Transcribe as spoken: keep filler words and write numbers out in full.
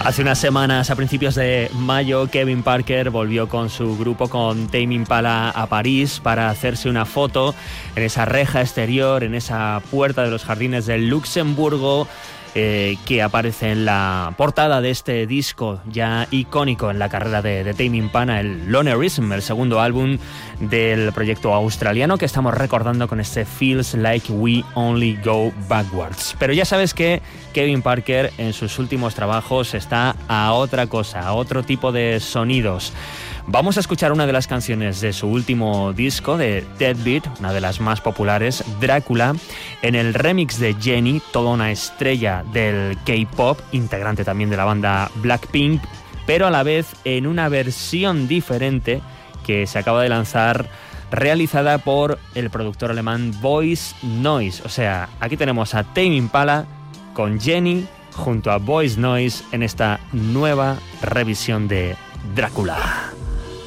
Hace unas semanas, a principios de mayo, Kevin Parker volvió con su grupo, con Tame Impala, a París para hacerse una foto en esa reja exterior, en esa puerta de los jardines del Luxemburgo, eh, que aparece en la portada de este disco ya icónico en la carrera de, de Tame Impala, el Lonerism, el segundo álbum del proyecto australiano que estamos recordando con este Feels Like We Only Go Backwards. Pero ya sabes que Kevin Parker en sus últimos trabajos está a otra cosa, a otro tipo de sonidos. Vamos a escuchar una de las canciones de su último disco, de Deadbeat, una de las más populares, Drácula, en el remix de Jennie, toda una estrella del K-pop, integrante también de la banda Blackpink, pero a la vez en una versión diferente que se acaba de lanzar, realizada por el productor alemán Voice Noise. O sea, aquí tenemos a Tame Impala con Jennie junto a Voice Noise en esta nueva revisión de Drácula.